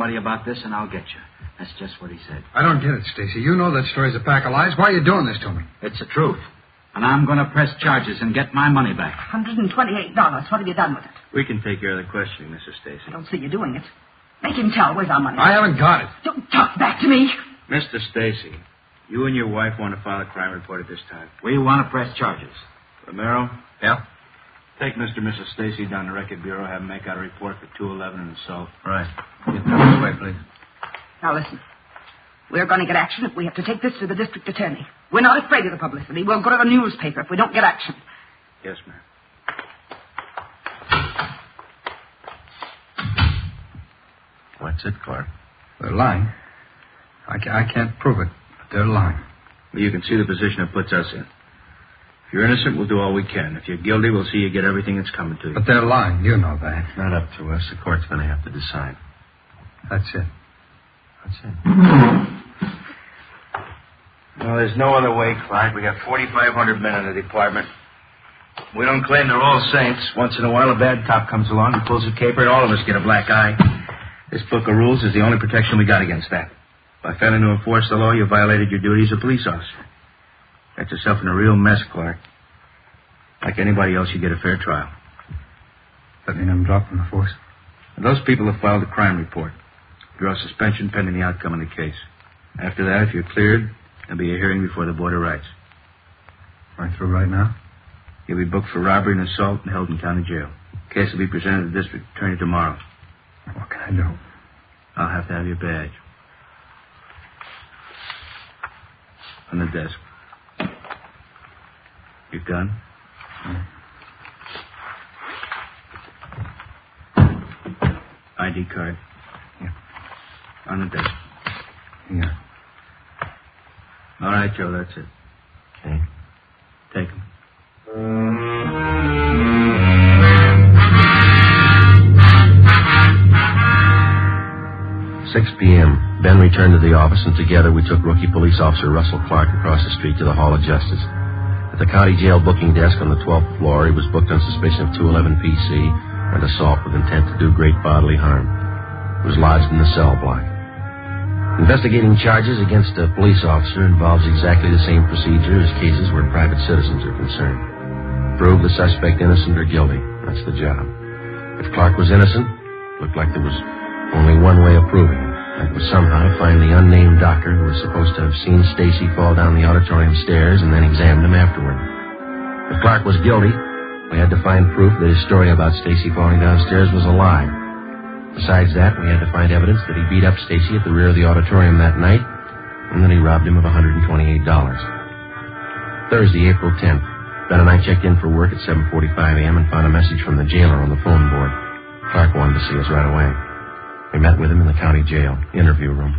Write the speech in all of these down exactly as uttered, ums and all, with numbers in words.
Worry about this and I'll get you. That's just what he said. I don't get it, Stacy. You know that story's a pack of lies. Why are you doing this to me? It's the truth. And I'm going to press charges and get my money back. one hundred twenty-eight dollars. What have you done with it? We can take care of the questioning, Missus Stacy. I don't see you doing it. Make him tell. Where's our money? I haven't got it. Don't talk back to me. Mister Stacy, you and your wife want to file a crime report at this time. We want to press charges. Romero? Yeah? Take Mister and Missus Stacy down to Record Bureau, have them make out a report for two eleven and assault. Right. Get them this way, please. Now, listen. We're going to get action if we have to take this to the district attorney. We're not afraid of the publicity. We'll go to the newspaper if we don't get action. Yes, ma'am. What's it, Clark? They're lying. I, ca- I can't prove it, but they're lying. Well, you can see the position it puts us in. If you're innocent, we'll do all we can. If you're guilty, we'll see you get everything that's coming to you. But they're lying. You know that. Not up to us. The court's going to have to decide. That's it. That's it. Well, there's no other way, Clyde. We got forty-five hundred men in the department. We don't claim they're all saints. Once in a while, a bad cop comes along and pulls a caper, and all of us get a black eye. This book of rules is the only protection we got against that. By failing to enforce the law, you violated your duty as a police officer. Got yourself in a real mess, Clark. Like anybody else, you get a fair trial. That mean I'm dropping the force? And those people have filed a crime report. Draw suspension pending the outcome of the case. After that, if you're cleared, there'll be a hearing before the Board of Rights. Right through right now? You'll be booked for robbery and assault and held in county jail. Case will be presented to the district attorney tomorrow. What can I do? I'll have to have your badge. On the desk. Your gun? Yeah. I D card? Yeah. On the desk. Yeah. All right, Joe, that's it. Okay. Take him. six p.m. Ben returned to the office, and together we took rookie police officer Russell Clark across the street to the Hall of Justice. At the county jail booking desk on the twelfth floor, he was booked on suspicion of two eleven P C and assault with intent to do great bodily harm. He was lodged in the cell block. Investigating charges against a police officer involves exactly the same procedure as cases where private citizens are concerned. Prove the suspect innocent or guilty. That's the job. If Clark was innocent, it looked like there was only one way of proving it. That was somehow to find the unnamed doctor who was supposed to have seen Stacy fall down the auditorium stairs and then examined him afterward. If Clark was guilty, we had to find proof that his story about Stacy falling downstairs was a lie. Besides that, we had to find evidence that he beat up Stacy at the rear of the auditorium that night and that he robbed him of one hundred twenty-eight dollars. Thursday, April tenth. Ben and I checked in for work at seven forty-five a.m. and found a message from the jailer on the phone board. Clark wanted to see us right away. We met with him in the county jail interview room.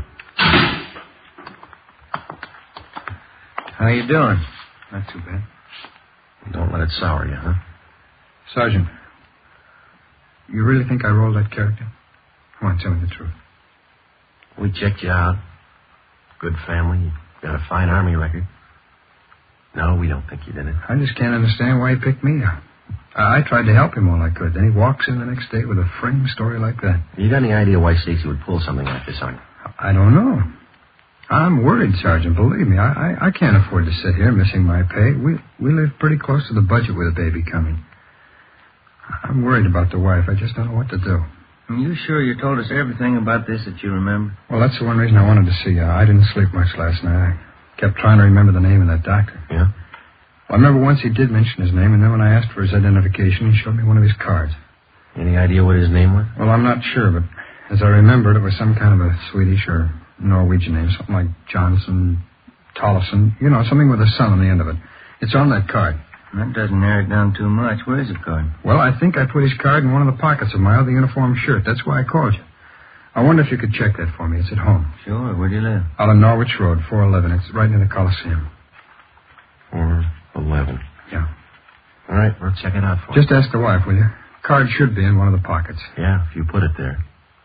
How you doing? Not too bad. Don't let it sour you, huh? Sergeant, you really think I rolled that character? Come on, tell me the truth. We checked you out. Good family. You got a fine Army record. No, we don't think you did it. I just can't understand why he picked me up. I, I tried to help him all I could. Then he walks in the next day with a frame story like that. You got any idea why Stacy would pull something like this on you? I don't know. I'm worried, Sergeant. Believe me, I, I, I can't afford to sit here missing my pay. We we live pretty close to the budget with a baby coming. I'm worried about the wife. I just don't know what to do. Are you sure you told us everything about this that you remember? Well, that's the one reason I wanted to see you. I didn't sleep much last night. I kept trying to remember the name of that doctor. Yeah? Well, I remember once he did mention his name, and then when I asked for his identification, he showed me one of his cards. Any idea what his name was? Well, I'm not sure, but as I remembered, it was some kind of a Swedish or Norwegian name, something like Johnson, Tollison, you know, something with a son on the end of it. It's on that card. That doesn't narrow it down too much. Where's the card? Well, I think I put his card in one of the pockets of my other uniform shirt. That's why I called you. I wonder if you could check that for me. It's at home. Sure. Where do you live? Out on Norwich Road, four eleven. It's right near the Coliseum. four eleven. Yeah. All right, we'll check it out for you. Just ask the wife, will you? Card should be in one of the pockets. Yeah, if you put it there.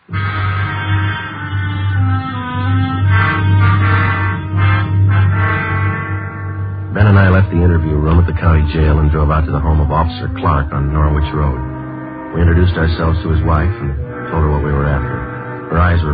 Ben and I left the interview room at the county jail and drove out to the home of Officer Clark on Norwich Road. We introduced ourselves to his wife and told her what we were after. Her eyes were